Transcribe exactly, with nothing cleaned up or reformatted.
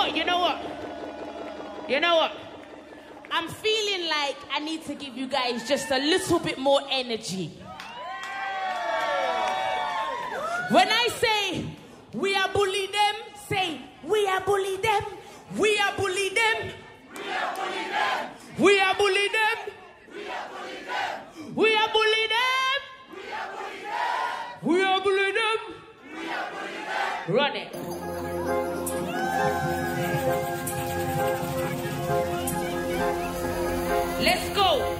what? You know what? You know what? I'm feeling like I need to give you guys just a little bit more energy. When I say we are bully them, say we are bully them. We are bully them. We are bully them. We are bully them. We are bully them. We are bully them. We are bully them. We are bully them. We are bully them. Run it. Let's go.